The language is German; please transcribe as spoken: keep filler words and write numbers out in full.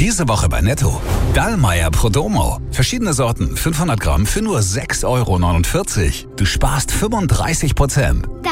Diese Woche bei Netto. Dallmayr Prodomo. Verschiedene Sorten, fünfhundert Gramm für nur sechs Euro neunundvierzig. Du sparst fünfunddreißig Prozent.